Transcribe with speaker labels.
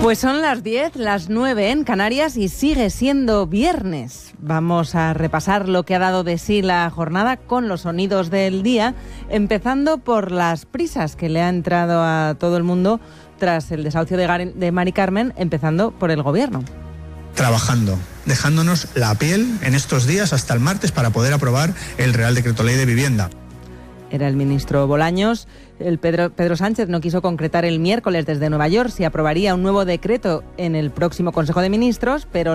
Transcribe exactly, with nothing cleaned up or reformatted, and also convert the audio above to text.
Speaker 1: Pues son las diez, las nueve en Canarias y sigue siendo viernes. Vamos a repasar lo que ha dado de sí la jornada con los sonidos del día, empezando por las prisas que le ha entrado a todo el mundo tras el desahucio de, Gar- de Mari Carmen, empezando por el gobierno.
Speaker 2: Trabajando, dejándonos la piel en estos días hasta el martes para poder aprobar el Real Decreto Ley de Vivienda.
Speaker 1: Era el ministro Bolaños. El Pedro, Pedro Sánchez no quiso concretar el miércoles desde Nueva York si aprobaría un nuevo decreto en el próximo Consejo de Ministros, pero